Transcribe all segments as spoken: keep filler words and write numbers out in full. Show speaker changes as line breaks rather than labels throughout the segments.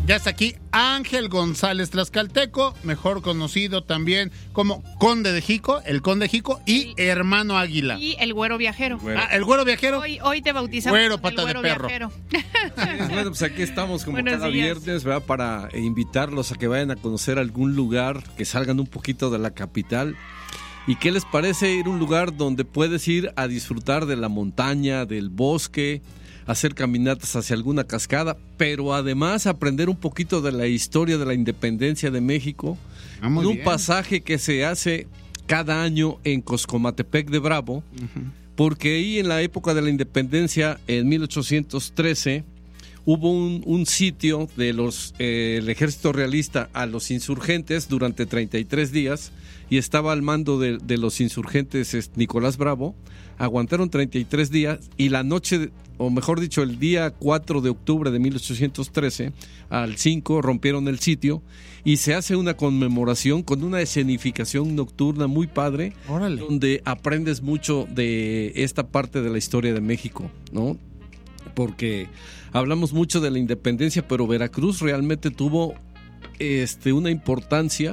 Ya está aquí Ángel González Tlaxcalteco, mejor conocido también como Conde de Jico, el Conde Jico y sí. Hermano Águila.
Y el Güero Viajero.
El güero. Ah, el Güero Viajero.
Hoy, hoy te bautizamos.
Güero, pata de perro.
Sí, bueno, pues aquí estamos como Buenos cada días. viernes, ¿verdad? Para invitarlos a que vayan a conocer algún lugar, que salgan un poquito de la capital. ¿Y qué les parece ir a un lugar donde puedes ir a disfrutar de la montaña, del bosque, hacer caminatas hacia alguna cascada, pero además aprender un poquito de la historia de la independencia de México, ah, con un bien. pasaje que se hace cada año en Coscomatepec de Bravo, uh-huh. porque ahí en la época de la independencia, en mil ochocientos trece, hubo un, un sitio del eh, ejército realista a los insurgentes durante treinta y tres días, y estaba al mando de, de los insurgentes es, Nicolás Bravo. Aguantaron treinta y tres días y la noche, o mejor dicho, el día cuatro de octubre de mil ochocientos trece, al cinco rompieron el sitio y se hace una conmemoración con una escenificación nocturna muy padre. Órale. Donde aprendes mucho de esta parte de la historia de México, ¿no? Porque hablamos mucho de la independencia, pero Veracruz realmente tuvo este, una importancia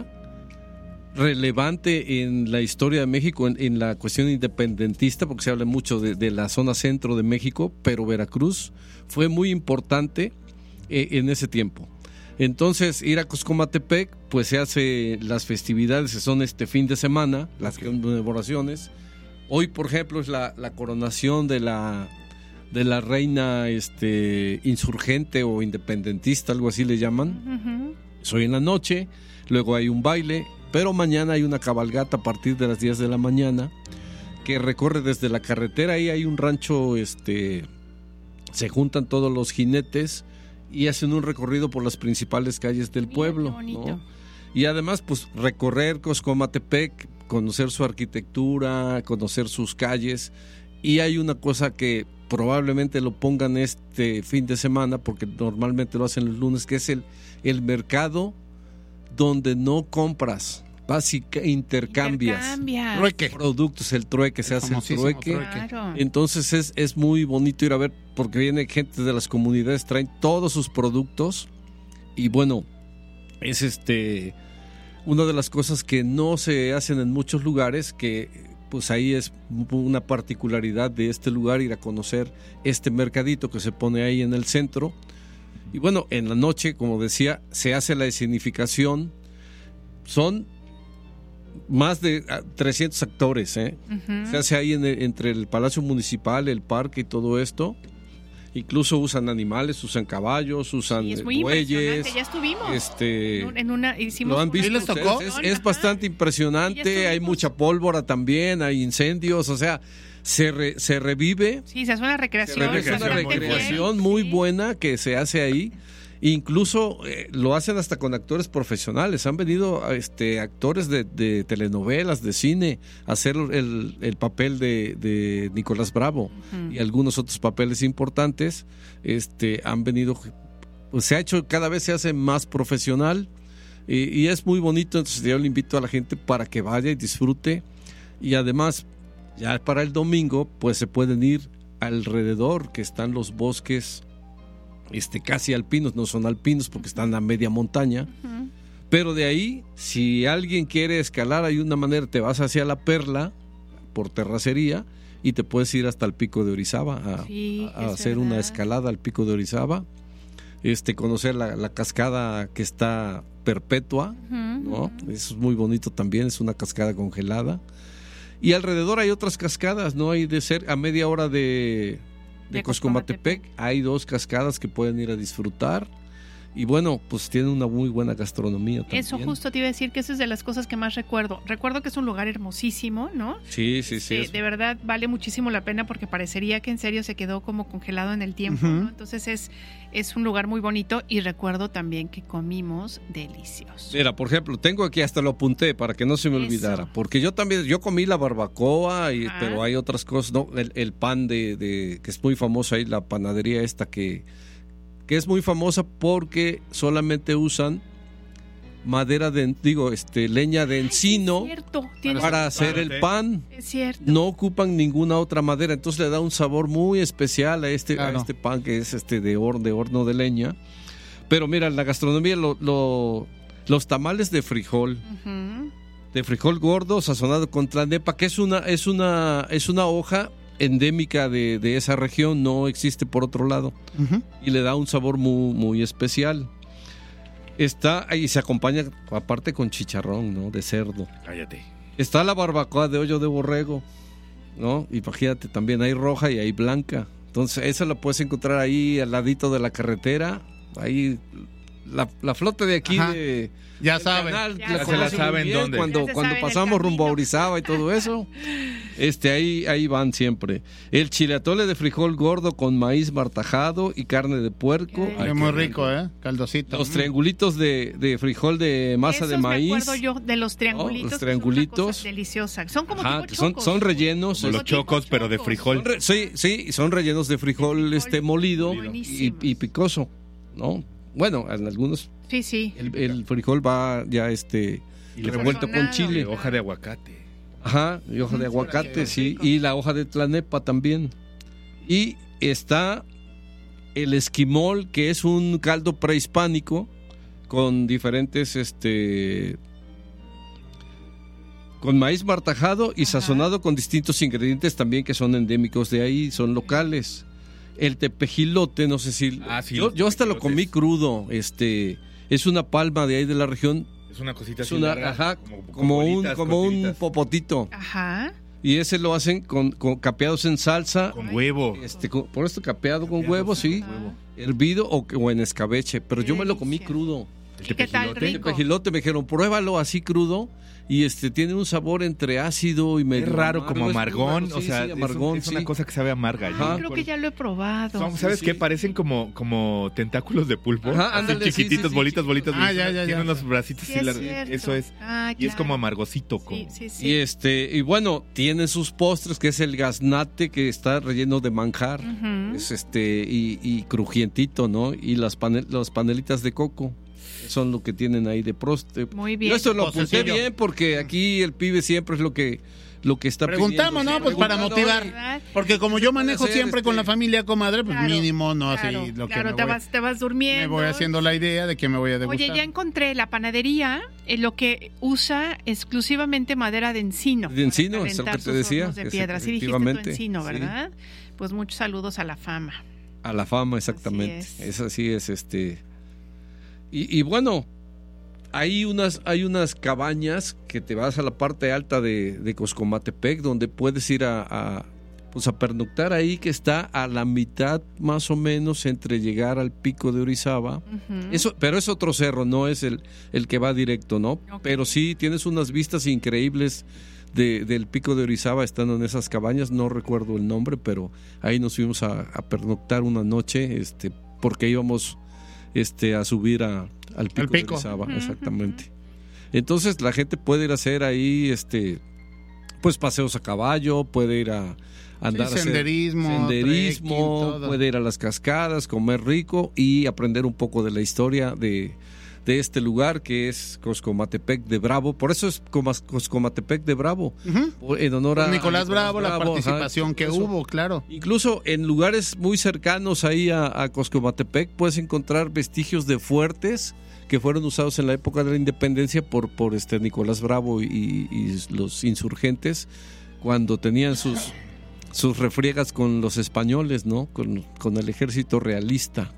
relevante en la historia de México, en, en la cuestión independentista, porque se habla mucho de, de la zona centro de México, pero Veracruz fue muy importante eh, en ese tiempo. Entonces, ir a Coscomatepec, pues se hace las festividades, que son este fin de semana, las conmemoraciones. Hoy, por ejemplo, es la, la coronación de la, de la reina este, insurgente o independentista, algo así le llaman. Uh-huh. Es hoy en la noche, luego hay un baile. Pero mañana hay una cabalgata a partir de las diez de la mañana que recorre desde la carretera. Ahí hay un rancho, este, se juntan todos los jinetes y hacen un recorrido por las principales calles del Mira, pueblo, ¿no? Y además, pues, recorrer Coscomatepec, conocer su arquitectura, conocer sus calles. Y hay una cosa que probablemente lo pongan este fin de semana, porque normalmente lo hacen los lunes, que es el, el mercado donde no compras, básicamente intercambias
Intercambia.
trueque.
productos, el trueque, se hace el trueque.
trueque. Claro.
Entonces es, es muy bonito ir a ver, porque viene gente de las comunidades, traen todos sus productos y bueno, es este una de las cosas que no se hacen en muchos lugares, que pues ahí es una particularidad de este lugar, ir a conocer este mercadito que se pone ahí en el centro. Y bueno, en la noche, como decía, se hace la escenificación. Son más de trescientos actores, ¿eh? Uh-huh. Se hace ahí en el, entre el Palacio Municipal, el parque y todo esto. Incluso usan animales, usan caballos, usan sí, es muy bueyes.
Ya estuvimos.
Este,
en una, hicimos
¿Lo han visto?
¿Les tocó?
Es, es bastante impresionante. Hay mucha pólvora también, hay incendios, o sea, se, re, se revive.
Sí, se hace una recreación.
Se revive, una recreación muy sí. buena que se hace ahí. Incluso eh, lo hacen hasta con actores profesionales. Han venido este, actores de, de telenovelas, de cine, a hacer el, el papel de, de Nicolás Bravo uh-huh. y algunos otros papeles importantes. Este, han venido, pues, se ha hecho, cada vez se hace más profesional y, y es muy bonito. Entonces yo le invito a la gente para que vaya y disfrute. Y además, ya para el domingo, pues se pueden ir alrededor, que están los bosques Este, casi alpinos, no son alpinos porque están a media montaña, uh-huh. pero de ahí, si alguien quiere escalar, hay una manera, te vas hacia la Perla por terracería y te puedes ir hasta el Pico de Orizaba a,
sí,
a hacer verdad. una escalada al Pico de Orizaba, este, conocer la, la cascada que está perpetua, uh-huh. ¿no? Eso es muy bonito también, es una cascada congelada, y alrededor hay otras cascadas, no hay de ser a media hora de de Coscomatepec, hay dos cascadas que pueden ir a disfrutar y bueno, pues tienen una muy buena gastronomía también.
Eso justo te iba a decir, que eso es de las cosas que más recuerdo. Recuerdo que es un lugar hermosísimo, ¿no?
Sí, sí, sí.
De,
es...
de verdad vale muchísimo la pena porque parecería que en serio se quedó como congelado en el tiempo, uh-huh. ¿no? Entonces es, es un lugar muy bonito y recuerdo también que comimos delicioso.
Mira, por ejemplo, tengo aquí, hasta lo apunté para que no se me Eso. olvidara, porque yo también, yo comí la barbacoa, y, pero hay otras cosas, ¿no? El, el pan de, de, que es muy famoso ahí, la panadería esta que... que es muy famosa porque solamente usan madera de, digo, este, leña de encino.
Ay, es cierto,
para hacer el pan.
Es cierto.
No ocupan ninguna otra madera, entonces le da un sabor muy especial a este,
claro.
a este pan que es este de horno, de horno de leña. Pero mira, la gastronomía, lo, lo, los tamales de frijol, uh-huh. de frijol gordo sazonado con tlanepa, que es una, es una, es una hoja endémica de, de esa región, no existe por otro lado, uh-huh. y le da un sabor muy, muy especial. Está ahí, se acompaña aparte con chicharrón, ¿no? De cerdo.
Cállate.
Está la barbacoa de hoyo de borrego, ¿no? Y imagínate, también hay roja y hay blanca. Entonces, esa la puedes encontrar ahí al ladito de la carretera. Ahí, la, la flota de aquí
Ajá.
de...
Ya saben.
Canal, ya, ya se la saben dónde.
Cuando, cuando pasamos rumbo a Orizaba y todo eso, este ahí, ahí van siempre. El chile atole de frijol gordo con maíz martajado y carne de puerco.
Ay, muy rico, ¿eh? Caldosito.
Los triangulitos de, de frijol de masa
Esos
de maíz.
Me acuerdo yo de los triangulitos.
Oh, los triangulitos.
Son deliciosa. Son como
Ajá,
tipo
son,
chocos.
son rellenos.
Como los chocos,
chocos,
pero de frijol.
Son re, sí, sí, son rellenos de frijol, de frijol este molido y, y picoso, ¿no? Bueno, en algunos
sí, sí.
El, el frijol va ya este
y
revuelto con chile.
Y hoja de aguacate.
Ajá, y hoja de aguacate, sí, y la hoja de tlanepa también. Y está el esquimol, que es un caldo prehispánico con diferentes este con maíz martajado y Ajá. sazonado con distintos ingredientes también que son endémicos de ahí, son locales. El tepejilote, no sé si...
Ah, sí,
yo, yo hasta lo comí crudo, este... Es una palma de ahí de la región.
Es una cosita
es
así
una,
larga,
ajá,
como,
como,
bolitas,
un, como un popotito.
Ajá.
Y ese lo hacen con, con capeados en salsa.
Con huevo.
Este, con, por esto capeado, capeado con huevo, sí.
Huevo.
Hervido o, o en escabeche. Pero yo me lo comí crudo.
El tepejilote.
El tepejilote me dijeron, pruébalo así crudo. Y este tiene un sabor entre ácido y medio.
Es raro, amargo, como amargón.
Es raro,
o
sí,
sea,
sí, amargón,
es, un, es una
sí.
cosa que sabe amarga.
Yo creo que ya lo he probado.
Son, ¿Sabes sí, qué? Sí. Parecen como, como tentáculos de pulpo.
Ajá, ándale,
chiquititos,
sí, sí,
bolitas,
sí,
bolitas.
Ah, ya, ya,
Tienen
ya.
unos bracitos
sí,
así
es
largos. Eso es.
Ah,
y claro. es como amargosito. Como...
Sí, sí, sí.
Y este, y bueno, tiene sus postres, que es el gaznate, que está relleno de manjar. Uh-huh. Es este, y, y crujientito, ¿no? Y las panel, las panelitas de coco. Son lo que tienen ahí de proste.
Muy bien.
Yo esto lo apunté bien porque aquí el pibe siempre es lo que lo que está
Preguntamos,
pidiendo.
¿no? Pues para motivar. ¿Verdad? Porque como yo manejo hacer, siempre este... con la familia, comadre, pues claro, mínimo, no
claro,
así lo
claro,
que me
te
voy,
vas, te vas durmiendo.
Me voy haciendo la idea de que me voy a degustar.
Oye, ya encontré la panadería, eh, lo que usa exclusivamente madera de encino.
De encino, es lo que te decía.
De piedra. Sí dijiste tu encino, ¿verdad? Sí. Pues muchos saludos a la fama.
A la fama, exactamente. Así es. es así es, este. Y, y bueno. Hay unas, hay unas cabañas que te vas a la parte alta de, de Coscomatepec, donde puedes ir a, a, pues a pernoctar ahí, que está a la mitad más o menos entre llegar al pico de Orizaba. Uh-huh. Eso, pero es otro cerro, no es el, el que va directo, ¿no? Okay. Pero sí tienes unas vistas increíbles de, del pico de Orizaba estando en esas cabañas, no recuerdo el nombre, pero ahí nos fuimos a, a pernoctar una noche, este, porque íbamos este, a subir a al pico, pico. de Orizaba, uh-huh. exactamente. Entonces la gente puede ir a hacer ahí este pues paseos a caballo, puede ir a andar
sí,
a hacer
senderismo,
senderismo,
trekking,
puede ir a las cascadas, comer rico y aprender un poco de la historia de, de este lugar que es Coscomatepec de Bravo. Por eso es Coscomatepec de Bravo, uh-huh. en honor a
Nicolás, a Nicolás Bravo,
Bravo,
la participación ajá, que eso. hubo, claro.
Incluso en lugares muy cercanos ahí a, a Coscomatepec puedes encontrar vestigios de fuertes que fueron usados en la época de la independencia por, por este Nicolás Bravo y, y los insurgentes cuando tenían sus, sus refriegas con los españoles, ¿no? Con, con el ejército realista.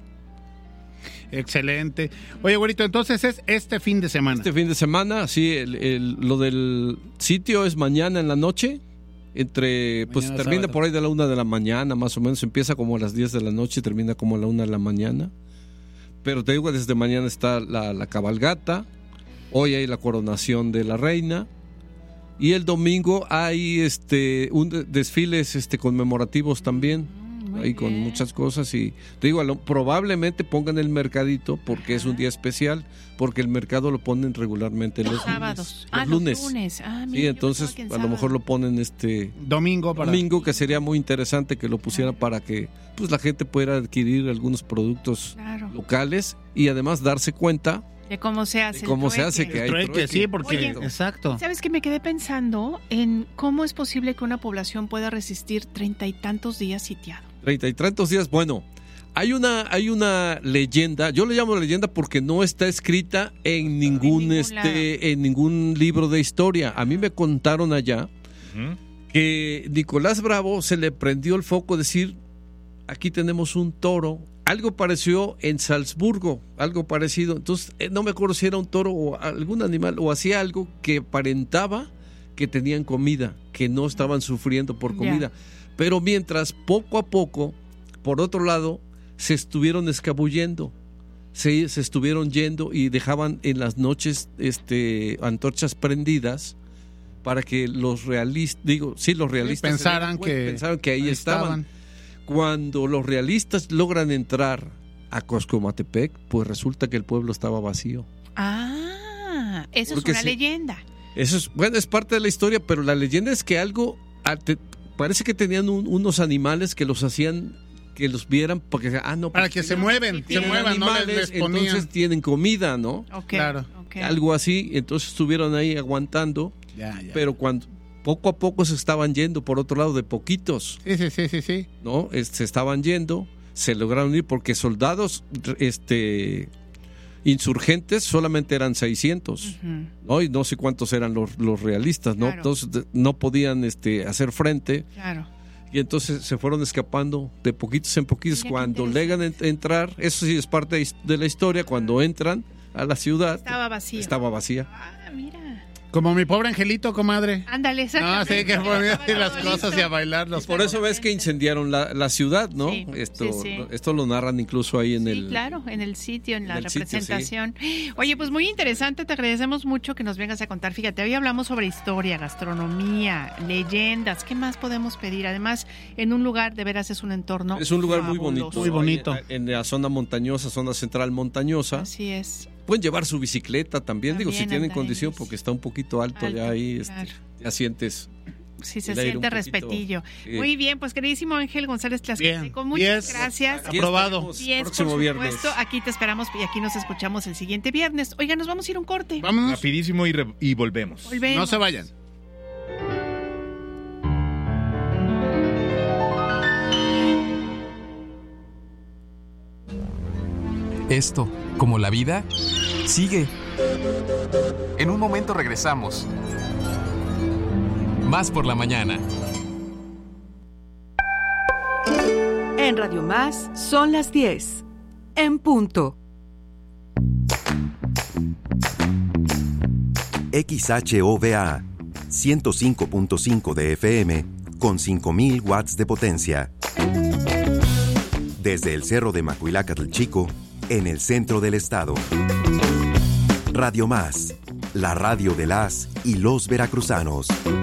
Excelente. Oye, güerito, entonces es este fin de semana.
Este fin de semana, sí, el, el, lo del sitio es mañana en la noche, entre, mañana pues termina sábado. Por ahí de la una de la mañana, más o menos, empieza como a las diez de la noche y termina como a la una de la mañana. Pero te digo que desde mañana está la, la cabalgata, hoy hay la coronación de la reina y el domingo hay este un desfiles este conmemorativos también, mm, ahí bien. Con muchas cosas y te digo, lo, probablemente pongan el mercadito porque Ajá. es un día especial, porque el mercado lo ponen regularmente los, los
sábados,
lunes.
Ah,
los lunes.
Los lunes. Ah, mira,
sí, entonces a lo mejor lo ponen este
domingo para
domingo, que sería muy interesante que lo pusieran claro. para que pues la gente pudiera adquirir algunos productos claro. locales y además darse cuenta
de cómo se hace.
De cómo se hace que hay
trueque, trueque. Sí, porque
Oye,
exacto.
¿Sabes qué? Me quedé pensando en cómo es posible que una población pueda resistir treinta y tantos días sitiado.
Treinta y tantos días, bueno. Hay una, hay una leyenda, yo le llamo leyenda porque no está escrita en ningún, en ningún este, en ningún libro de historia. A mí me contaron allá uh-huh. que Nicolás Bravo se le prendió el foco decir, aquí tenemos un toro. Algo pareció en Salzburgo, algo parecido. Entonces, no me acuerdo si era un toro o algún animal, o hacía algo que aparentaba que tenían comida, que no estaban sufriendo por comida. Yeah. Pero mientras, poco a poco, por otro lado, se estuvieron escabullendo, se, se estuvieron yendo y dejaban en las noches este, antorchas prendidas para que los realistas, digo, sí, los realistas
sí, pensaran,
se,
que,
pensaran que ahí, ahí estaban. estaban. Cuando los realistas logran entrar a Coscomatepec, pues resulta que el pueblo estaba vacío.
Ah, eso Porque es una se, leyenda.
Eso es, bueno, es parte de la historia, pero la leyenda es que algo, te, parece que tenían un, unos animales que los hacían, que los vieran, porque, ah, no.
Para que se mueven, se muevan,
animales, no les, les ponían. Entonces tienen comida, ¿no?
Okay,
claro.
Okay.
Algo así, entonces estuvieron ahí aguantando,
ya, ya.
pero cuando... poco a poco se estaban yendo, por otro lado, de poquitos.
Sí, sí, sí, sí, sí.
¿No? Este, se estaban yendo, se lograron ir porque soldados este, insurgentes solamente eran seiscientos, uh-huh. ¿no? Y no sé cuántos eran los, los realistas, ¿no? Claro. Entonces no podían este, hacer frente.
Claro.
Y entonces se fueron escapando de poquitos en poquitos. Mira, cuando llegan a entrar, eso sí es parte de la historia, cuando entran a la ciudad.
Estaba vacía.
Estaba vacía.
Ah, mira.
Como mi pobre angelito, comadre.
Ándale, exactamente.
No, sí, que ponía así las cosas y a bailar. Los
por eso ves que incendiaron la, la ciudad, ¿no?
Sí,
esto,
sí, sí.
esto lo narran incluso ahí en
sí,
el...
Sí, claro, en el sitio, en, en la representación.
Sitio, sí.
Oye, pues muy interesante, te agradecemos mucho que nos vengas a contar. Fíjate, hoy hablamos sobre historia, gastronomía, leyendas. ¿Qué más podemos pedir? Además, en un lugar, de veras, es un entorno
Es un lugar
fabuloso.
muy bonito.
Muy bonito.
En, en la zona montañosa, zona central montañosa.
Así es.
Pueden llevar su bicicleta también, también digo, si tienen condición,
ahí.
porque está un poquito alto, alto ya ahí,
claro.
este, ya sientes...
Sí, se siente respetillo. Sí. Muy bien, pues queridísimo Ángel González Tlaxcalteco, muchas
yes.
gracias.
Aprobado.
Yes, próximo por supuesto, viernes. Aquí te esperamos y aquí nos escuchamos el siguiente viernes. Oiga, nos vamos a ir a un corte.
Vámonos.
Rapidísimo y, re- y volvemos.
volvemos.
No se vayan.
Esto, como la vida, sigue. En un momento regresamos. Más por la mañana.
En Radio Más son las diez. En punto.
X H O V A, ciento cinco punto cinco de F M, con cinco mil watts de potencia. Desde el Cerro de Macuilácatl Chico, en el centro del estado. Radio Más, la radio de las y los veracruzanos.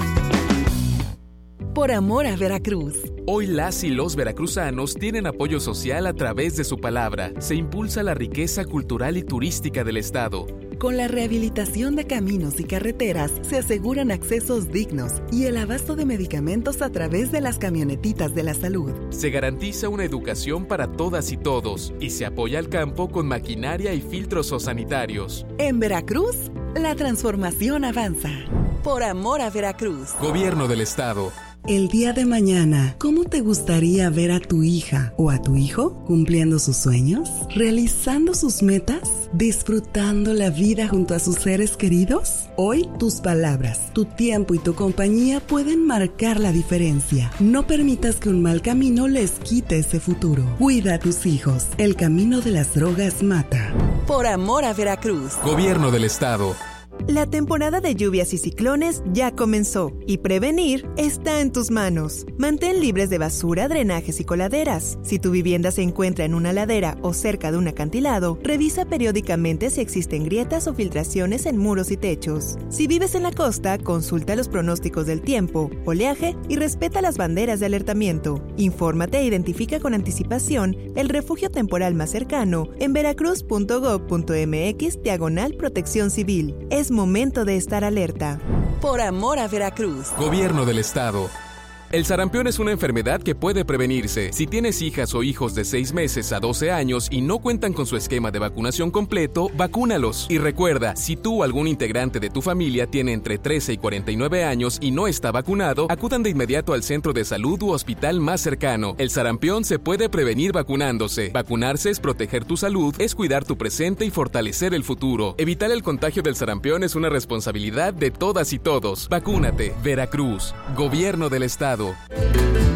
Por amor a Veracruz.
Hoy las y los veracruzanos tienen apoyo social a través de su palabra. Se impulsa la riqueza cultural y turística del estado.
Con la rehabilitación de caminos y carreteras se aseguran accesos dignos y el abasto de medicamentos a través de las camionetitas de la salud.
Se garantiza una educación para todas y todos y se apoya al campo con maquinaria y filtros sanitarios.
En Veracruz, la transformación avanza. Por amor a Veracruz.
Gobierno del estado.
El día de mañana, ¿cómo te gustaría ver a tu hija o a tu hijo cumpliendo sus sueños, realizando sus metas, disfrutando la vida junto a sus seres queridos? Hoy, tus palabras, tu tiempo y tu compañía pueden marcar la diferencia. No permitas que un mal camino les quite ese futuro. Cuida a tus hijos. El camino de las drogas mata.
Por amor a Veracruz.
Gobierno del estado.
La temporada de lluvias y ciclones ya comenzó y prevenir está en tus manos. Mantén libres de basura, drenajes y coladeras. Si tu vivienda se encuentra en una ladera o cerca de un acantilado, revisa periódicamente si existen grietas o filtraciones en muros y techos. Si vives en la costa, consulta los pronósticos del tiempo, oleaje y respeta las banderas de alertamiento. Infórmate e identifica con anticipación el refugio temporal más cercano en veracruz punto gob punto mx diagonal protección civil. Es momento de estar alerta.
Por amor a Veracruz.
Gobierno del estado. El sarampión es una enfermedad que puede prevenirse. Si tienes hijas o hijos de seis meses a doce años y no cuentan con su esquema de vacunación completo, vacúnalos. Y recuerda, si tú o algún integrante de tu familia tiene entre trece y cuarenta y nueve años y no está vacunado, acudan de inmediato al centro de salud u hospital más cercano. El sarampión se puede prevenir vacunándose. Vacunarse es proteger tu salud, es cuidar tu presente y fortalecer el futuro. Evitar el contagio del sarampión es una responsabilidad de todas y todos. Vacúnate. Veracruz. Gobierno del Estado.